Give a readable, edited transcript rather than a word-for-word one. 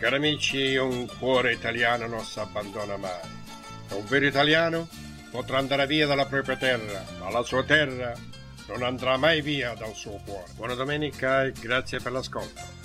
Cari amici, un cuore italiano non si abbandona mai. Un vero italiano potrà andare via dalla propria terra, ma la sua terra non andrà mai via dal suo cuore. Buona domenica e grazie per l'ascolto.